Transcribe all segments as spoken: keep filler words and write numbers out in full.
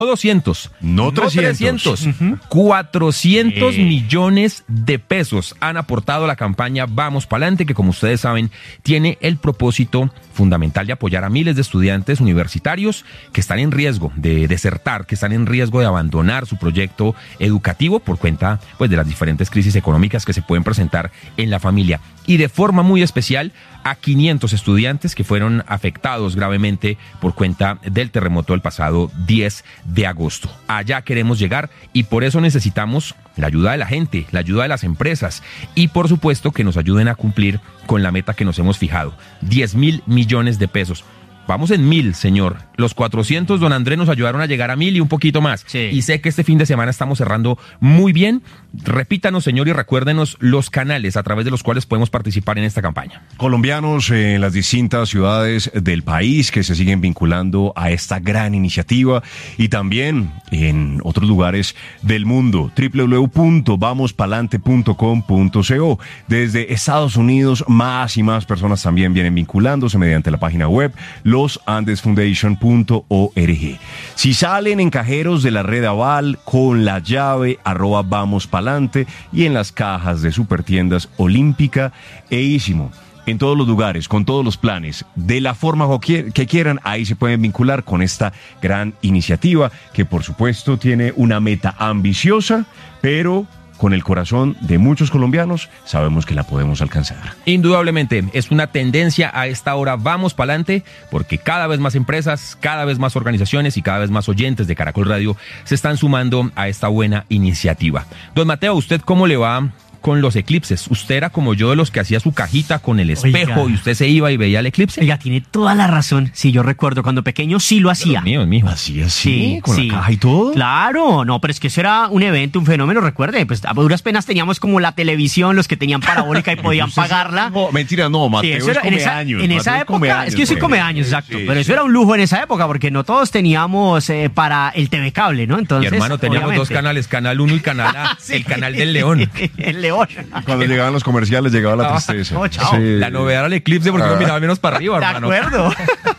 doscientos, no trescientos, uh-huh. cuatrocientos eh. millones de pesos han aportado a la campaña Vamos Pa'lante, que como ustedes saben, tiene el propósito fundamental de apoyar a miles de estudiantes universitarios que están en riesgo de desertar, que están en riesgo de abandonar su proyecto educativo por cuenta pues, de las diferentes crisis económicas que se pueden presentar en la familia. Y de forma muy especial a quinientos estudiantes que fueron afectados gravemente por cuenta del terremoto del pasado diez de agosto. Allá queremos llegar y por eso necesitamos la ayuda de la gente, la ayuda de las empresas y por supuesto que nos ayuden a cumplir con la meta que nos hemos fijado, diez mil millones de pesos. Vamos en mil, señor. Los cuatrocientos, don Andrés, nos ayudaron a llegar a mil y un poquito más. Sí. Y sé que este fin de semana estamos cerrando muy bien. Repítanos, señor, y recuérdenos los canales a través de los cuales podemos participar en esta campaña. Colombianos en las distintas ciudades del país que se siguen vinculando a esta gran iniciativa y también en otros lugares del mundo. doble u doble u doble u punto vamos palante punto com punto co. Desde Estados Unidos, más y más personas también vienen vinculándose mediante la página web los andes foundation punto org. Si salen en cajeros de la red Aval con la llave arroba Vamos Pa'lante y en las cajas de supertiendas Olímpica e Ísimo. En todos los lugares, con todos los planes, de la forma que quieran, ahí se pueden vincular con esta gran iniciativa que por supuesto tiene una meta ambiciosa, pero con el corazón de muchos colombianos sabemos que la podemos alcanzar. Indudablemente, es una tendencia a esta hora. Vamos pa'lante, porque cada vez más empresas, cada vez más organizaciones y cada vez más oyentes de Caracol Radio se están sumando a esta buena iniciativa. Don Mateo, ¿usted cómo le va con los eclipses? Usted era como yo de los que hacía su cajita con el espejo. Oiga. Y usted se iba y veía el eclipse. Oiga, tiene toda la razón. Sí, yo recuerdo cuando pequeño sí lo hacía. Mío, mijo. ¿Así, así? Sí, ¿Con sí. la caja y todo? Claro, no, pero es que eso era un evento, un fenómeno, recuerde, pues a duras penas teníamos como la televisión, los que tenían parabólica y podían pagarla. No, mentira, no, Mateo, sí, eso era, es en come esa, años. en esa Mateo época, come es años, que yo soy por come ahí. años, exacto, Sí, pero sí. eso era un lujo en esa época, porque no todos teníamos eh, para el T V cable, ¿no? Entonces, Mi hermano, teníamos obviamente. dos canales, Canal uno y Canal A, Sí. el canal del León. El León. Cuando llegaban los comerciales llegaba la Ah, tristeza. no, chao. Sí. La novedad era el eclipse porque uno miraba menos para arriba, De hermano. acuerdo.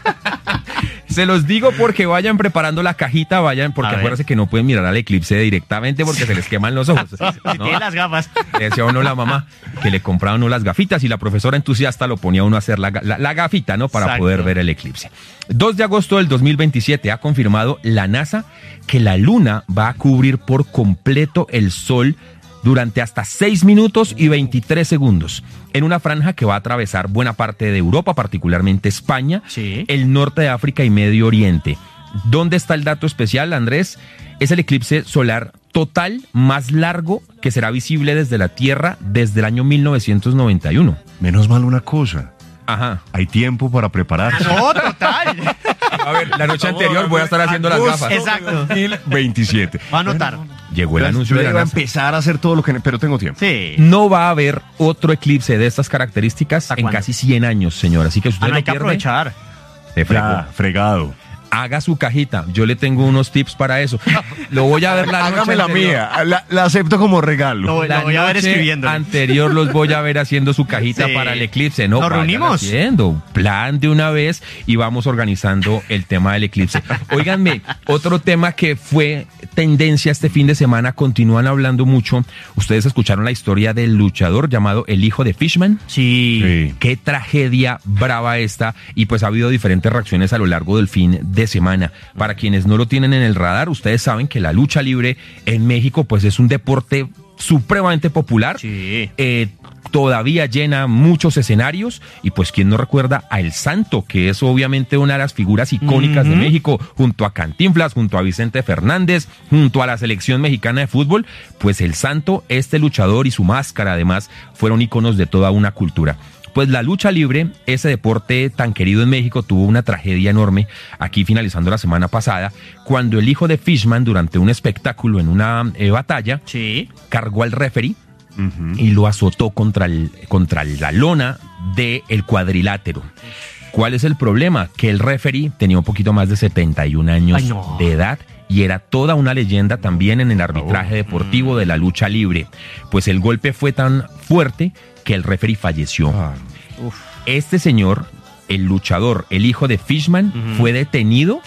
Se los digo porque vayan preparando la cajita, vayan, porque A ver. acuérdense que no pueden mirar al eclipse directamente porque se les queman los ojos. Si ¿no? tiene las gafas. Le decía uno la mamá que le compraba uno las gafitas y la profesora entusiasta lo ponía uno a hacer la, la, la gafita, ¿no? Para Exacto. poder ver el eclipse. dos de agosto del dos mil veintisiete ha confirmado la NASA que la luna va a cubrir por completo el sol durante hasta seis minutos y veintitrés segundos, en una franja que va a atravesar buena parte de Europa, particularmente España, Sí. el norte de África y Medio Oriente. ¿Dónde está el dato especial, Andrés? Es el eclipse solar total más largo que será visible desde la Tierra desde el año mil novecientos noventa y uno. Menos mal una cosa. Ajá. Hay tiempo para prepararse. No, total. A ver, la noche anterior voy a estar haciendo las gafas. Exacto. dos mil veintisiete. Va a anotar. Llegó el anuncio de Yo la iba a NASA. empezar a hacer todo lo que... Pero tengo tiempo. Sí. No va a haber otro eclipse de estas características ¿Hasta en cuándo? casi cien años, señor. Así que si usted Ah, no lo hay que pierde, aprovechar. se fregó. Ya, fregado. Haga su cajita. Yo le tengo unos tips para eso. Lo voy a ver la noche Hágame la anterior. mía. La, la acepto como regalo. No, La lo voy a ver noche escribiéndole. anterior los voy a ver haciendo su cajita Sí. para el eclipse. No, ¿Nos vayan reunimos? haciendo plan de una vez y vamos organizando el tema del eclipse. Óiganme, otro tema que fue tendencia este fin de semana, continúan hablando mucho. Ustedes escucharon la historia del luchador llamado el hijo de Fishman. Sí. Sí. Qué tragedia brava esta, y pues ha habido diferentes reacciones a lo largo del fin de semana. Para quienes no lo tienen en el radar, ustedes saben que la lucha libre en México pues es un deporte supremamente popular. Sí. Eh, todavía llena muchos escenarios y pues quién no recuerda a El Santo, que es obviamente una de las figuras icónicas Uh-huh. de México, junto a Cantinflas, junto a Vicente Fernández, junto a la selección mexicana de fútbol. Pues El Santo, este luchador y su máscara además fueron íconos de toda una cultura. Pues la lucha libre, ese deporte tan querido en México, tuvo una tragedia enorme aquí finalizando la semana pasada, cuando el hijo de Fishman, durante un espectáculo en una eh, batalla, Sí. cargó al referee Ujú. y lo azotó contra, el, contra la lona del cuadrilátero. ¿Cuál es el problema? Que el referee tenía un poquito más de setenta y un años Ay, no. de edad y era toda una leyenda también en el arbitraje deportivo de la lucha libre. Pues el golpe fue tan fuerte que el referee falleció. Ah, Este señor, el luchador, el hijo de Fishman, Ujú. fue detenido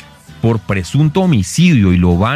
por presunto homicidio y lo van